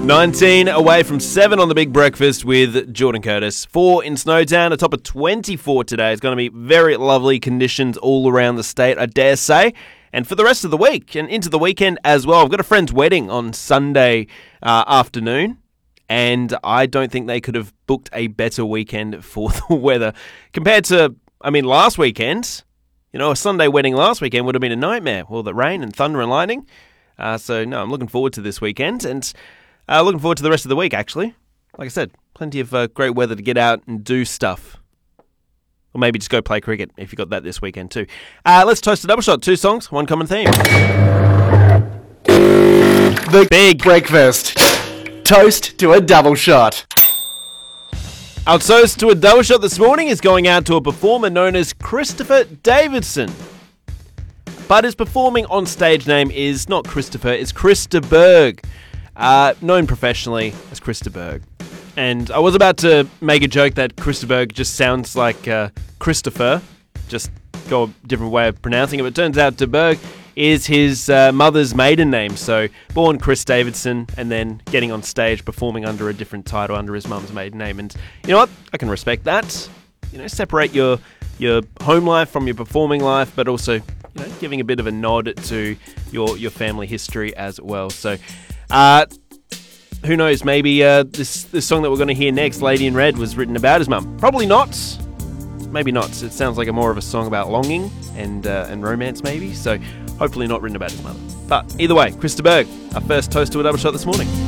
19 away from 7 on the Big Breakfast with Jordan Curtis. 4 in Snowtown, a top of 24 today. It's going to be very lovely conditions all around the state, I dare say. And for the rest of the week and into the weekend as well. I've got a friend's wedding on Sunday afternoon, and I don't think they could have booked a better weekend for the weather. Compared to, last weekend, a Sunday wedding last weekend would have been a nightmare. Well, the rain and thunder and lightning. I'm looking forward to this weekend, and looking forward to the rest of the week, actually. Like I said, plenty of great weather to get out and do stuff. Or maybe just go play cricket if you got that this weekend too. Let's toast a double shot. 2 songs, 1 common theme. The Big Breakfast. Toast to a double shot. Our toast to a double shot this morning is going out to a performer known as Christopher Davidson. But his performing on stage name is not Christopher, it's Chris de Burgh. Known professionally as Chris de Burgh. And I was about to make a joke that Chris de Burgh just sounds like Christopher, just go a different way of pronouncing it, but it turns out de Burgh is his mother's maiden name. So born Chris Davidson and then getting on stage performing under a different title under his mum's maiden name. And you know what? I can respect that. Separate your home life from your performing life, but also giving a bit of a nod to your family history as well. So who knows, maybe this song that we're going to hear next, Lady in Red, was written about his mum. Probably not. Maybe not. It sounds like more of a song about longing and romance, maybe. So hopefully not written about his mother. But either way, Chris de Burgh, our first toast to a double shot this morning.